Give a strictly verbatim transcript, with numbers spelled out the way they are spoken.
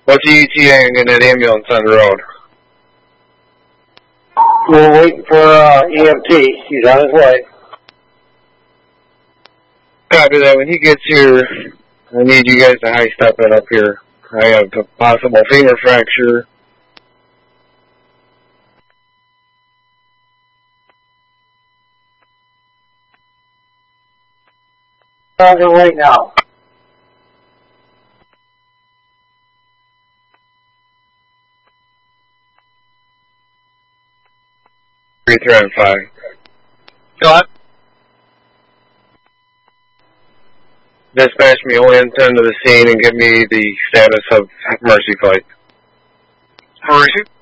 What's the E T A and getting that ambulance on the road? We're waiting for uh, E M T. He's on his way. Copy that. When he gets here, I need you guys to high step it up here. I have a possible femur fracture. On the way now. Three, three, and five. Go on. Dispatch me O N ten to the scene and give me the status of Mercy Flight. Mercy.